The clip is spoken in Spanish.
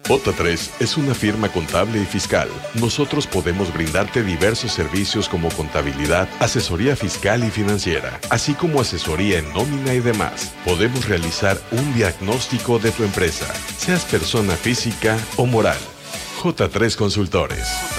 J3 es una firma contable y fiscal. Nosotros podemos brindarte diversos servicios como contabilidad, asesoría fiscal y financiera, así como asesoría en nómina y demás. Podemos realizar un diagnóstico de tu empresa, seas persona física o moral. J3 Consultores.